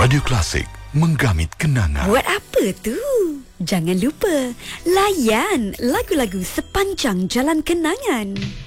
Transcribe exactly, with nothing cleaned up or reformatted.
Radio Klasik, menggamit kenangan. Buat apa tu? Jangan lupa layan lagu-lagu sepanjang jalan kenangan.